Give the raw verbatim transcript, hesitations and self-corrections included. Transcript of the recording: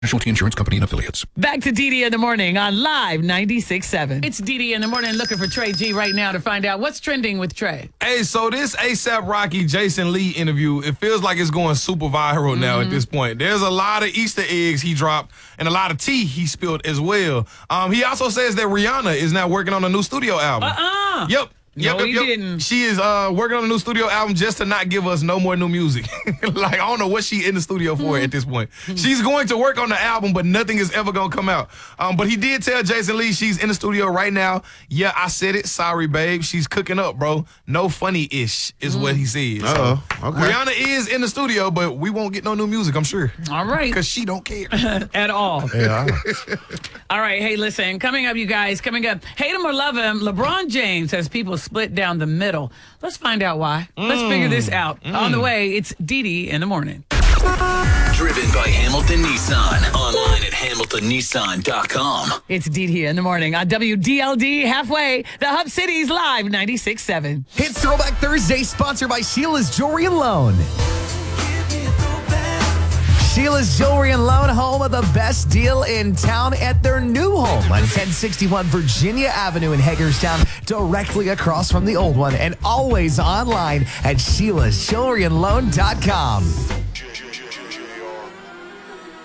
Casualty Insurance Company and Affiliates. Back to D D in the morning on Live ninety-six point seven. It's D D in the morning looking for Trey G right now to find out what's trending with Trey. Hey, so this ASAP Rocky Jason Lee interview, it feels like it's going super viral now Mm-hmm. at this point. There's a lot of Easter eggs he dropped and a lot of tea he spilled as well. Um, he also says that Rihanna is now working on a new studio album. Uh-uh. Yep. No, Yep, he yep, yep. didn't. She is uh, working on a new studio album just to not give us no more new music. Like, I don't know what she in the studio for at this point. She's going to work on the album, but nothing is ever going to come out. Um, but he did tell Jason Lee she's in the studio right now. Yeah, I said it. Sorry, babe. She's cooking up, bro. No funny-ish is what he said. Uh-oh. So, Okay. Rihanna is in the studio, but we won't get no new music, I'm sure. All right. Because she don't care. At all. Yeah. All right. Hey, listen, coming up, you guys, coming up, hate him or love him, LeBron James has people split down the middle. Let's find out why. Let's figure this out. On the way, it's D D in the morning. Driven by Hamilton Nissan. Online at hamilton nissan dot com. It's D D in the morning on W D L D halfway, the Hub City's Live ninety-six point seven. It's Throwback Thursday, sponsored by Sheila's Jewelry and Loan. Sheila's Jewelry and Loan, home of the best deal in town at their new home on ten sixty-one Virginia Avenue in Hagerstown, directly across from the old one, and always online at sheilas jewelry and loan dot com.